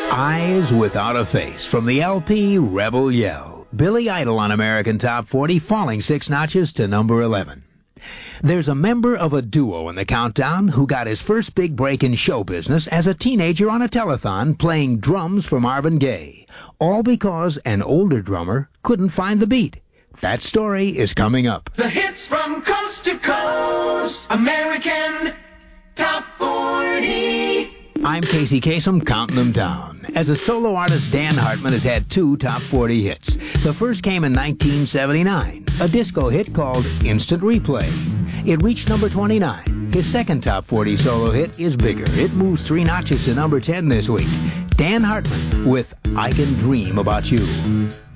Eyes Without a Face from the LP Rebel Yell. Billy Idol on American Top 40, falling 6 notches to number 11. There's a member of a duo in the countdown who got his first big break in show business as a teenager on a telethon playing drums for Marvin Gaye, all because an older drummer couldn't find the beat. That story is coming up. The hits from coast to coast, American Top 40. I'm Casey Kasem, counting them down. As a solo artist, Dan Hartman has had 2 top 40 hits. The first came in 1979, a disco hit called Instant Replay. It reached number 29. His second top 40 solo hit is bigger. It moves 3 notches to number 10 this week. Dan Hartman with I Can Dream About You.